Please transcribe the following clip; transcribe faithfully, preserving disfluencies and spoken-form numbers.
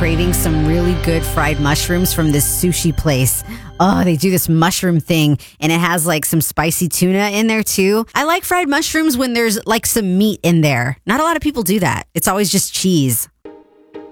craving some really good fried mushrooms from this sushi place. Oh, they do this mushroom thing, and it has like some spicy tuna in there too. I like fried mushrooms when there's like some meat in there. Not a lot of people do that. It's always just cheese.